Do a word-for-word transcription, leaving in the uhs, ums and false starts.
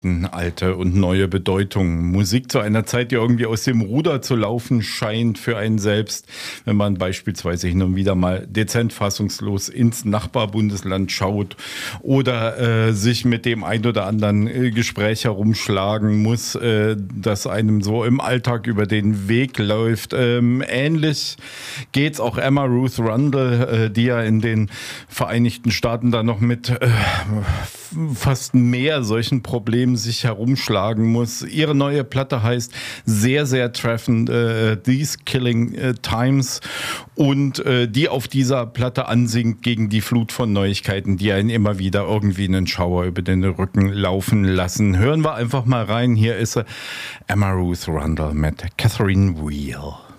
Alte und neue Bedeutungen. Musik zu einer Zeit, die irgendwie aus dem Ruder zu laufen scheint für einen selbst, wenn man beispielsweise hin und wieder mal dezent fassungslos ins Nachbarbundesland schaut oder äh, sich mit dem ein oder anderen äh, Gespräch herumschlagen muss, äh, das einem so im Alltag über den Weg läuft. Ähm, ähnlich geht's auch Emma Ruth Rundle, äh, die ja in den Vereinigten Staaten da noch mit äh, fast mehr solchen Problemen sich herumschlagen muss. Ihre neue Platte heißt sehr, sehr treffend äh, These Killing äh, Times und äh, die auf dieser Platte ansingt gegen die Flut von Neuigkeiten, die einen immer wieder irgendwie einen Schauer über den Rücken laufen lassen. Hören wir einfach mal rein. Hier ist sie, Emma Ruth Rundle mit Catherine Wheel.